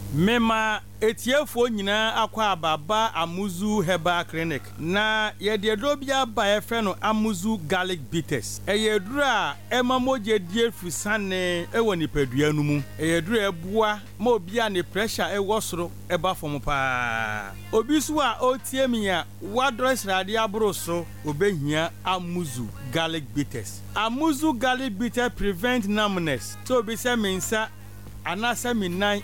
Mema etiefo nyina akwa ababa Amuzu Herbal Clinic na yede drobia ba efe no Amuzu Garlic Bitters eyedura emamoje die fusane ewo nipadua nu mu eyedura ebua ma obia ne pressure ewo soro eba fom pa obi so a otiemia wadress rade abro so obehia Amuzu Garlic Bitters. Amuzu Garlic Bitters prevent numbness so obi se mensa anasa minan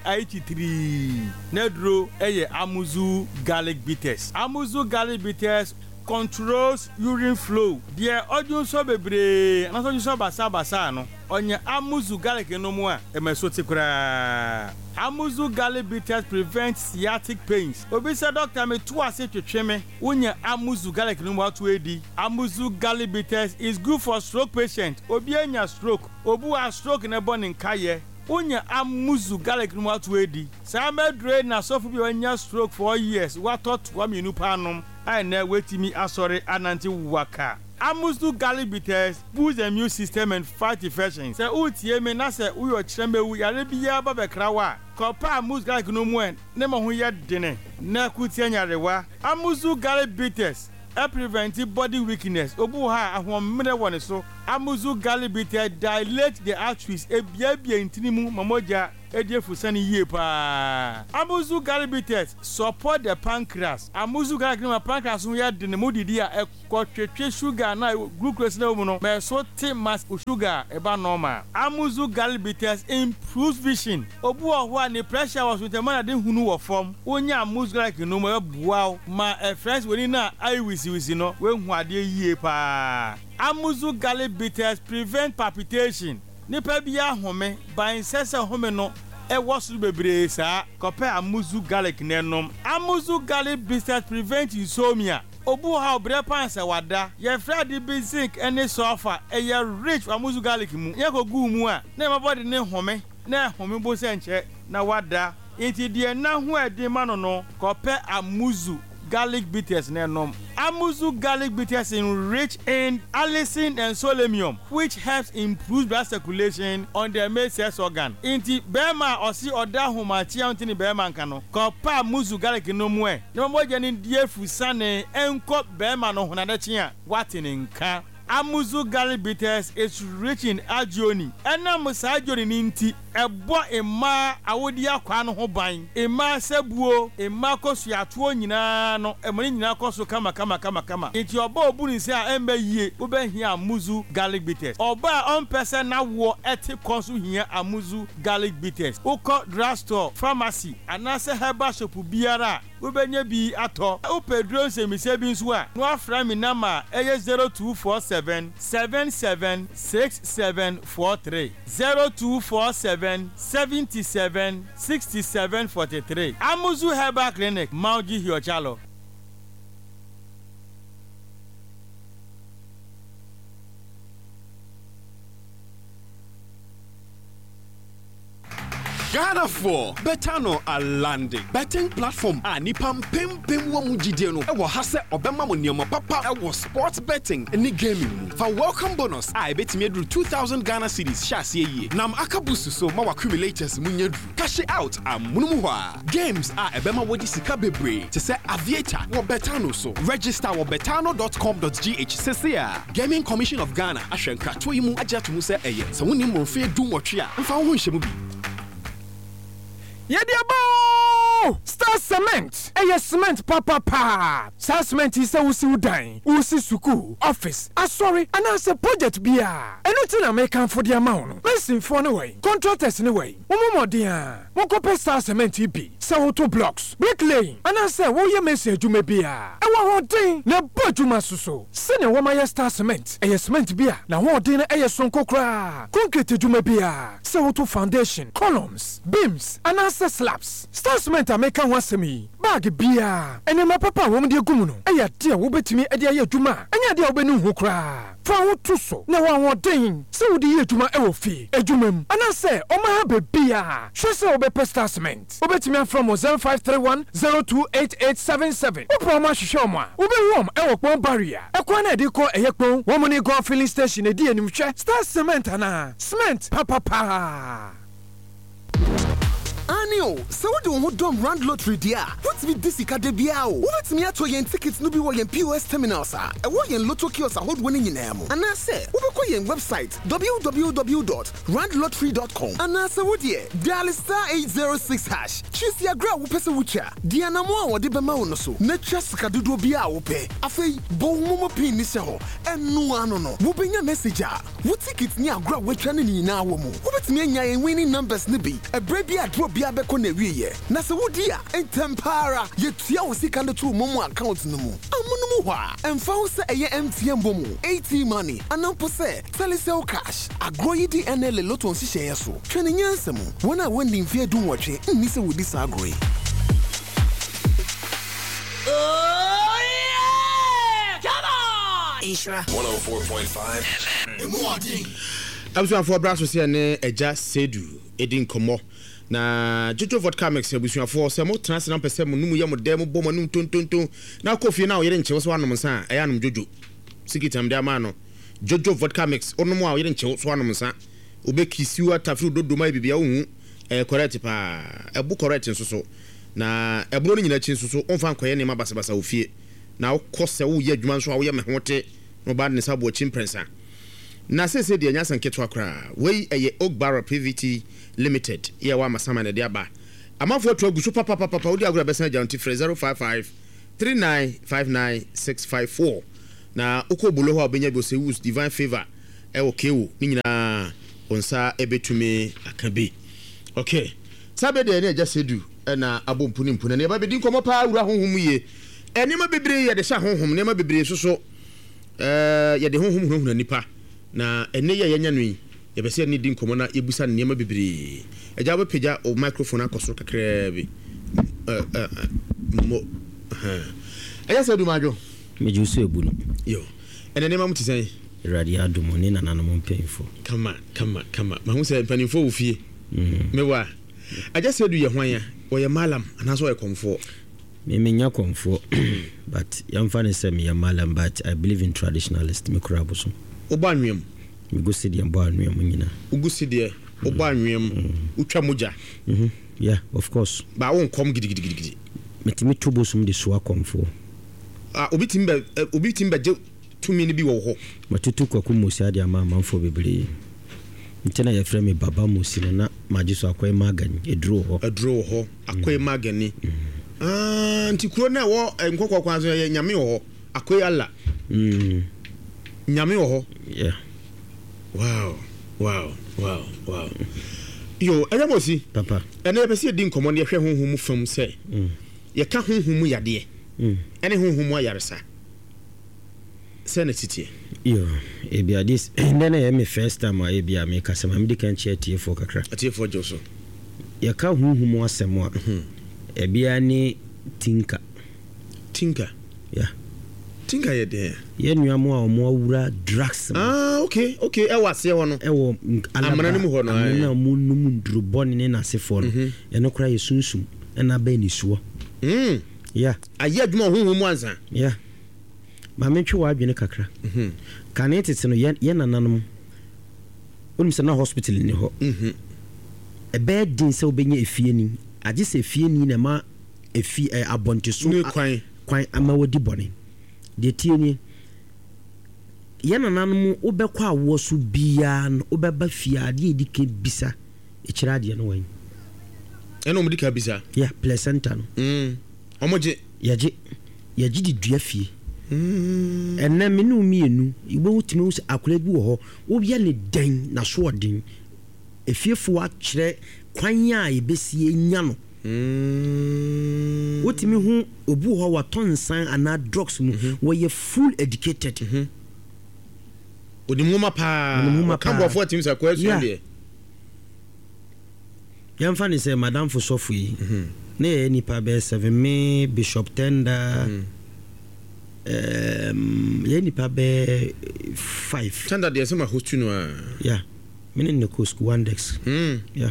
83 nedro eye Amuzu Garlic Bitters. Amuzu Garlic Bitters controls urine flow. Die odun so bebre anaso odun so basa no onye Amuzu Garlic no mu a emeso tikura. Amuzu Garlic Bitters prevents sciatic pains. Obi say doctor me to ase twetweme wonya Amuzu Garlic no mu atu edi. Amuzu Garlic Bitters is good for stroke patient. Obi anya stroke, obu a stroke na born in kaye Unya Amuzu Garlic no atu edi. Sa medre na sofu bi onya stroke for years. What thought wa minu panom ai na wetimi asore ananti waka. Amuzu Garlic Bitters boosts the immune system and fight infections. Say utie me na say uyo chremewu yare biya ba bekrawa. Kopa Amuzu Garlic no mu en ne mo ho ye dene. Na kutie nyarewa. Amuzu Garlic Bitters prevent body weakness. Obu ha ahomre woni so. Amuzu Garlic Bitters dilate the arteries ebiabia intinimu mamoja ediefusani yie pa. Amuzu Garlic Bitters support the pancreas. Amuzu Garlic no pancreas no ya de ne modidi a ekotwetwe sugar na glucose na mu no me so te mass sugar eba normal. Amuzu Garlic Bitters improves vision. Obu oho a ne pressure was with the man de hunu wo form. Onya Amuzu Garlic no mo ebuaw ma friends woni na ai wisi no we hu ade yie pa. Amuzu Garlic Bitters prevent palpitation. Nipa bia home ban sese home no e wosu bebre sa kope Amuzu Garlic nenom. Amuzu Garlic Bitters prevent insomnia. Obu ha obre panse wada ye frade bi zinc ene sulfur e ye rich Amuzu Garlic mu ye ko gu mu a na ma body ne home na home bo se nche na wada enti de na ho edi ma no kope Amuzu Garlic Bitters nenom. Amuzu Garlic Bitters is rich in allicin and selenium, which helps improve blood circulation on the male sex organ. Inti bema osi oda humachi antini bema nkano. Kopa Amuzu Garlic no mwe. No moja ni die fusane enko bema no hunadachi ya watini nka. Amuzu Garlic Bitters is rich in agioni. Ena musa agioni ninti ebo ema awodi akwa no ho ban. Ema sebuo, ema kosu atuo nyina no, emani nyina kosu kama. Iti oba obu ni se a embe yie, ube hia Amuzu Garlic Bitters. Oba onpese na wo eti konsu hia Amuzu Garlic Bitters. Uko drugstore, pharmacy, anase herbal shop biara, ube nye bi ato. Upe drone se mise bi nsu a, no afra mi nama eye 0247 776743 0247 77 6743. Amuzu Herbal Clinic, Mauji Hiochalo. Ghana 4 Betano are landing. Betting platform anipam pim wa mujidie no. Ewo hase obema mo nioma papa ewo sports betting ni gaming. For welcome bonus I betimi edru 2000 Ghana cedis shase ye. Nam akabusu so ma accumulators munyedru. Cash out amunumu hwa. Games ebema wodi sika bebre. Te se aviator wo Betano so. Register wo betano.com.gh sesia. Gaming Commission of Ghana ahwenka to yimu agya to mu se eye. Se woni mo fe du nwotwe a mfa ho nhye mu bi. Yediabo Star Cement. Cement papa. Star Cement is a usi udan, usi suku, office. Sorry, and as a project bia. Anything I make for the amount. Listen for no way. Contractors anyway. Momo dia. Moko Star Cement be. So to blocks. Bricklaying. And I say, wo ye message you may be a. Ewa thing. Na bojuma suso. Sene wo my Star Cement. Cement bia. Na wo din sonko kra. Concrete you may be a. So to foundation, columns, beams, and answer slabs. Star Cement make one semi. Bag bia. Ene ma papa wo mde gumuno. Eya dia wo betimi ede aye adwuma. Enya dia wo benu ho kra. Fa wo to so. Na wo den. Se wo de ye adwuma e wo fi. Adwumam. Ana se o ma ha be bia. Hwe se wo be Star Cement. Wo betimi from 0531 028877. Wo pro ma hwehwe o ma. Wo be wom e wo pon barrier. Ekwa na de ko eye pon. Wo mo ni go filling station e di anim hwe. Star Cement ana. Cement papa. Daniel, so what do you want dom Rand Lottery dia? What's with this ikade bia o? What's me ato yen tickets no be wo yen POS terminals a? E wo yen lotto kiosks hold winning nyina mo. Ana say, wo be ko yen website www.randlottery.com. Ana say wo die, dial *806#. Choose your gra wo pese wucha. Dia na mo a wo de bema wo no so. Na twa sika dodo bia wo pe. Afei, bo mo pin ni se ho. Enu ano no. Wo benya message a. Wo tickets ni agra wo twa ni nyina wo mo. Wo betimi anya yen winning numbers ni bi. E bre bia draw bia be ko na wie ye. Na se wo dia entempara ye tua wo sika no to mo account no mu. Amono mu hwa. Emfa wo se eye MTN bom. AT money. Anampo se Telecel cash. Agro yi di NL lotto on sihye ye so. Twene nyansem. Wona woni mfie du nwotwe nni se wodi sa agro yi. Oh yeah! Come on! Isra 104.5 FM. Abusuafo braso se ne eja sedu edin komo na Jojo vodka mix abusuafo se mo trans na pese mo numu ye mo dem bo mo num tontonton na kofi na o yere nche so anom nsa eya anom Jojo sikitam de ama no Jojo vodka mix onom a o yere nche so anom nsa obekisiwa tafru dodoma bibia wo correct pa ebu correct nso so na ebro nyina chi nso so onfa nkoye ne mabasabasa ofie na okose wo ye adwuma nso a wo ye mehote no bad ne sabo chimprensa na sese de anya sanketo akra we eye Ogbara PVT Limited ye wa masama ne de aba amafo to agusu papa odi agura besa janti 055 3959654 na okobolo ho obenya bi ose use divine favor e okewo ni nyina onsa ebetumi akabe okay sabe de ne jasedu na abompu ne ba bedi nkomo pa awura honhom ye enema bebre ye de sha honhom ne ma bebre soso ye de honhom nipa na ene ye yanya no yi ye be se ne di nkomo na yebusa ne ma bebre eja ba peja o microphone akosoro kakra bi mo eya se du majo mejusu ebunu yo ene ne ma muti sai radio adumo ne nana no mpemfo come on ma hu se mpanimfo wo fie mewa aja se du ye hwan ya o ye malam anaso ye komfo me nya komfo but yam fa ne se me ya malam but I believe in traditionalist me kurabuso oba anwem me go see dem ba anwem nyina ugusi de oba anwem utwa moja yeah of course ba won kom gidigidi metimi tubosum de so akomfo obi timba je tumi ni bi wo ho matutu kwaku musi ade ama manfo bebre ntena ye frame baba musi na magiso akwai magani edro ho akwai magani nti kuro na wo nkokko kwanzo ye nyame ho akwai alla nyame ho yeah wow yo anya mosi papa ene be se di nkomo ne hwe honhom fam se ye ka honhom yade ene honhom ayaresa se na titie yo ebia this and then I me first time I ebia me kasema me kan che tie for kakra tie for joso ye ka honhom asemo ebia ni tinka yeah tinka ye de ye nuamo a mo awura drugs okay e wase ho no e wo amana ni mu ho no na mu num ndrobon ni na sefo no ye no kra ye sunsum na ba ni suo yeah aye adwuma honhom ansa yeah ma mentwe wa adwene kakra kanetete no ye nananom onum se na hospital ni ho e bed din se obenya efie ni age se efie ni na ma efi abonte so kwan ama wodi bone de tie ni ye nananom obekwa awo so bia no obeba fie ade edike bisa e kira ade no wan eno mudika bisa yeah placenta no omoje yaje di dua fie enne menu mienu igbo utime us akura bi wo ho wo bia ne den na so odin efiefo a kire kwan a ebesie nya no utime hu obu ho watonsan ana drugs mu wo ye full educated odimuma pa kambo fo teams akwa so de yam fa ni say madam for sofu yi ne nipa be 7 me bishop tender ye nipa be 5 tender de sama hostu no yeah mini ne ko school one dex yeah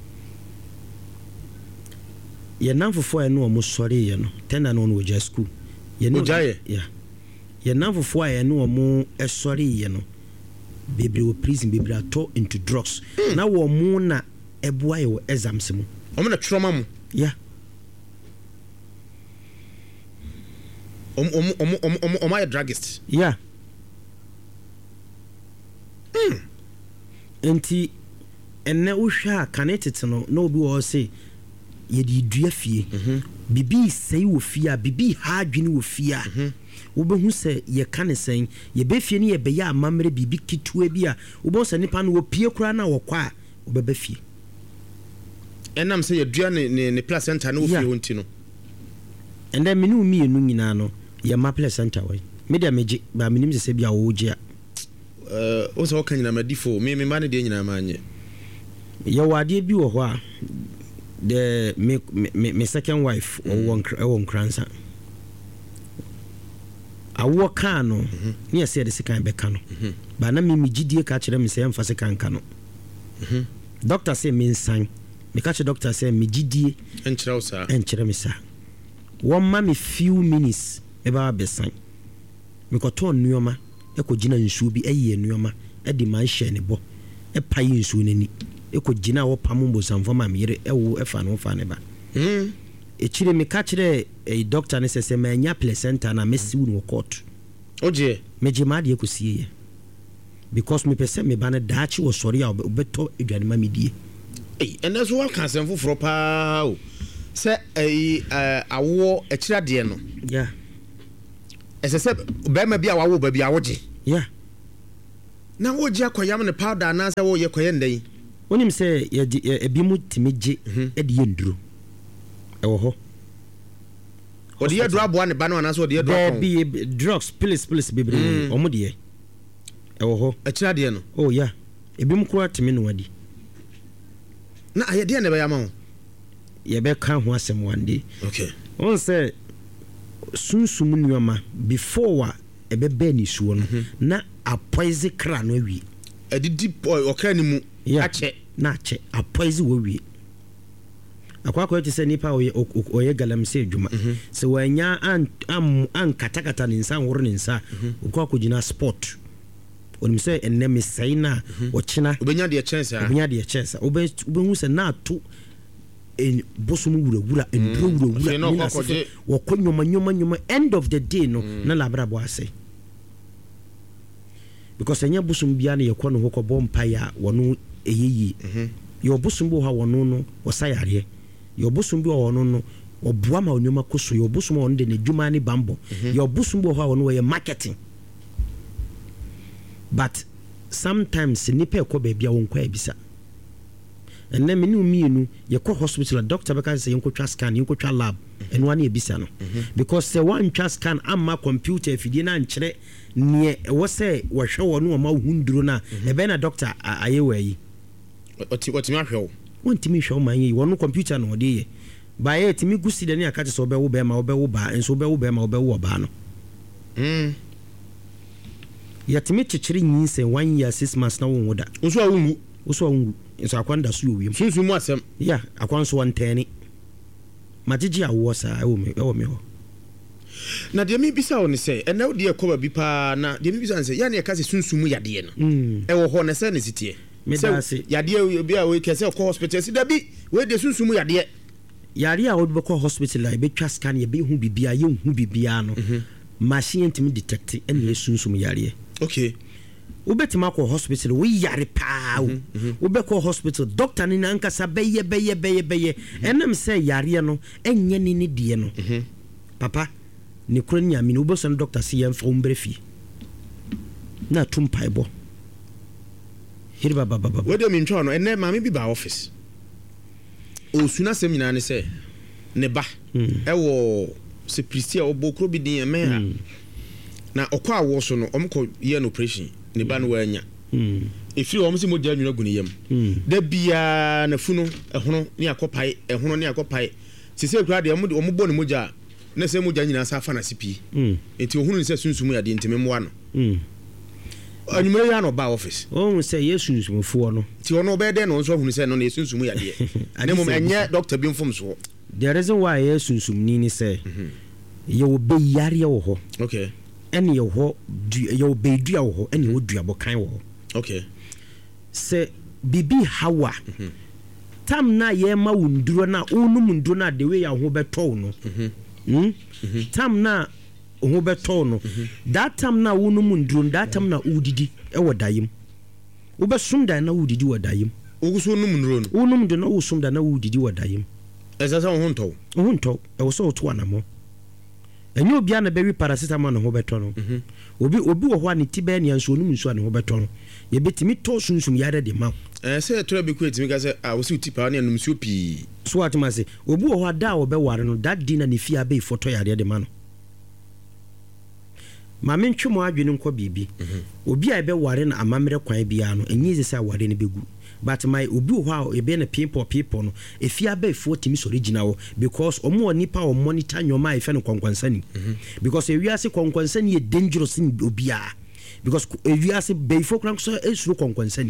ye nanfofo e no o mo sori ye no tender no no ja school ye no yeah ye nanfofo e no o mo esori ye no bebre wo prison bebre ato into drugs na wo mo na eboa ye wo exams mu omo na trauma mu yeah my druggist yeah enti enne wohwa connected no no bi wo say ye di dua fie bibi sei wo fie a bibi ha adwene wo fie a wo behu se ye kan sen ye be fie ne ye be ya amamre bibi kitua bi a wo bo se nipa no wo pie kura na wo kwa wo be fie enam se ye dua ne placenta no wo fie wonti no ende menu mi enu nyina no ye ma placenta we me dia meje ba menim se bia wo je o so kan nyina madifo me ma ne de nyina ma anye ye wade bi wo ho a the me second wife or Cransa. I work cano near said the second becano. But na me GD catch them say for second cano. Doctor say means sign. Me catch a doctor say me GD and Chelsea and Cheremisa. One mammy few minutes about be sign. Me got on Nuoma, Eco Gina and Shubi a year Nuoma, a demand share bo, a pie soon any. Eko gina wo pamumbo sanfoma mire ewo efa no fa ne ba e chire me ka chire e doctor ne sese ma nya placenta na mesi wo court oje meje ma de ekosie because me pese me ba ne daachi wo sori a obeto edwane ma medie and that's what can sem foforo pa o se awo e chira de no yeah sese be ma bia wawo ba bia woje yeah na woje akoyam ne powder na se wo ye koyendai onim se ebi mu timeje e de yenduro e wo ho o de yedro abo ne ba na so de yedro be drugs pills bebre o mu de e wo ho a kira de no oh yeah ebi mu kura timi no wadi na aye de ne be yama ho ye be kan ho asem wande okay on say sunsum nuoma before e be ba ni suo no na apoise kra no awie edidi okra ni mu ache na ache apoise wo wie akwakwa ti se nipa oye galamse adwuma se wanya an katakata ni nsa woro ni nsa ukwa gina sport onim se eneme saina ochina obenya de chance obehu se na to en bosumu wura enduro wo konyoma end of the day no na labra bo ase because enya busum bia na yekɔ no hokɔ bompa ya wono eyiyi yo busum bo ha wono no wasayare yo busum bi wono no oboa ma onyoma koso yo busum wono de ne dwuma ne bambo yo busum bo ha wono we marketing but sometimes nipa ekɔ ba bia wonkɔ ebisa enne me ni umienu yekɔ hospital doctor beka say yenkɔtwa scan yenkɔtwa lab eno ana ebisa no because say one twa scan amma computer afidie na nkyere ne wo say wo hwɛ wo no ma hunduro na ebe na doctor ayewa yi otimi ahwɛ wo wontimi hwɛ wo man yi wo no computer no de ye ba ye timi gusi de ne akate so be wo be ma wo be wo ba enso be wo be ma wo be wo ba no ya timi chichiri nyinse 1 year 6 months na wo woda nso awungu nso akwanda so wiem sunsun mu asem ya akwanso wantani magigi awo sa ewo me ho na de mi bisa wo ne se ena wo de ekoba bi pa na de mi bisa nse ya ne ka se sunsun mu yade no ewo ho na se ne sitie medase yade bi a we kese ko hospital si da bi we de sunsun mu yade yare a wo be ko hospital la be twa scan ye be hu bibia ye hu bibia no machine ntimi detect ene sunsun mu yare okay ubetima ko hospital we yare pa ubeko hospital doctor ni ankasa beye enem say yare no enye ni die no papa ni kron nya mi no boson doctor si yem fa umbrefi na tumpaibo hirba baba we de mi ntwa no enne ma me bi ba office o suna sem nyina ne say ne ba ewo se pristia obokro bi din me na okwa awo so no omko ye no operation ne ba no wanya efiri o msi modja nwuna guni yam da bia na funu ehono ne akopai ehono ne akopai sese kura de ombo ne modja na se modja nyina sa fa na sipi enti ohunu se sunsumu ya de ntime moa no anyumere ya no ba office o se yesunsumfo no ti ono be de no so ohunu se no na sunsumu ya de ne mom enye doctor bi mfom so the reason why yesunsumni ni say ye wo be yare wo ho okay ene ye ho ye be dua wo ho ene wo dua bo kan wo okay se bibi hawa tam na ye ma wunduro na onum nduro na de we ya ho beto no tam na ho beto no that time na onum nduro that time na udidi e wodayim wo be sum dan na udidi wodayim oguso onum nduro no onum de na wo sum dan na udidi wodayim ezasa ho nto e wo so to anamo enyo bia na bewi paracetamol no ho beto no obi wo ho ani tibe ne anso onum nso ne ho beto no ye betimi to sunsum yare de ma say tora be ku etimi ka say wo si tipa ne anum so pi so atuma say obi wo ho ada wo be ware no that din na ne fia be foto yare de ma no ma mentwemo adwene nko bibi obi a be ware na amamre kwan bia no enyi ze say ware ne begu but my obi wo ha e be na people no efia be fo timi so original because omo nipa o monitor nyoma e fe no kwankwansani because e wiase kwankwansani e dangerous in obi a because e wiase be fo kran so e suro kwankwansani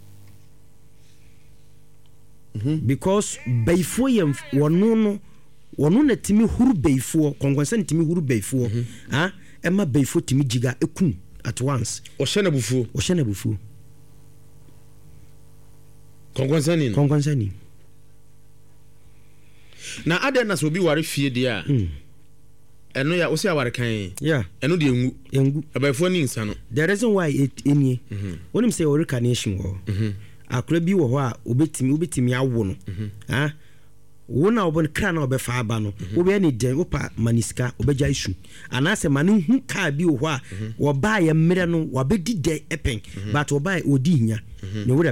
because be fo yem wono na timi huru be fo kwankwansani timi huru be fo ema be fo timi jiga ekun at once o shena bufu Kwankwansani na ade na so bi ware fie dia eno ya osi aware kan eno de engu abaifo ni nsa no the reason why it enie onim say reincarnation wo akura bi wo ho a obetimi awo no wona obon kra na obefa aba no obe ni den opa maniska obeja isu anase manu hu ka bi wo ho a wo ba ya mmere no wabedi de epen but wo ba odi hia ne wo